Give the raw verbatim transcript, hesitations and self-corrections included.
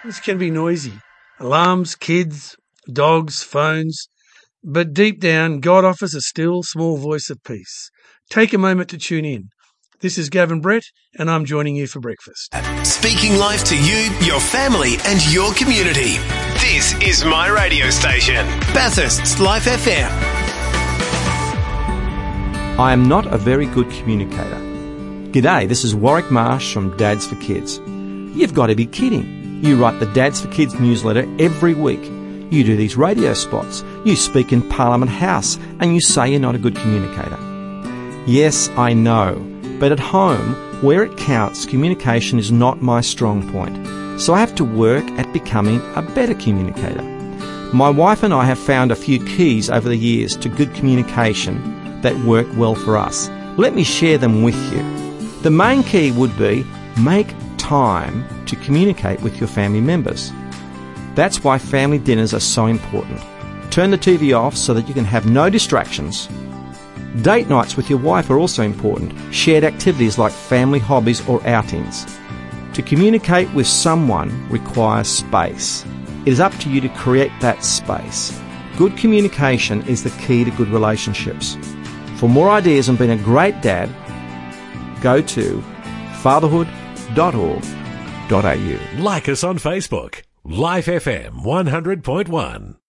This can be noisy. Alarms, kids, dogs, phones. But deep down, God offers a still, small voice of peace. Take a moment to tune in. This is Gavin Brett, and I'm joining you for breakfast. Speaking life to you, your family, and your community. This is my radio station, Bathurst's Life F M. I am not a very good communicator. G'day, this is Warwick Marsh from Dads for Kids. You've got to be kidding. You write the Dads for Kids newsletter every week. You do these radio spots. You speak in Parliament House, and you say you're not a good communicator. Yes, I know. But at home, where it counts, communication is not my strong point. So I have to work at becoming a better communicator. My wife and I have found a few keys over the years to good communication that work well for us. Let me share them with you. The main key would be make time to communicate with your family members. That's why family dinners are so important. Turn the T V off so that you can have no distractions. Date nights with your wife are also important. Shared activities like family hobbies or outings. To communicate with someone requires space. It is up to you to create that space. Good communication is the key to good relationships. For more ideas on being a great dad, go to fatherhood dot org dot a u. Like us on Facebook. Life F M one hundred point one.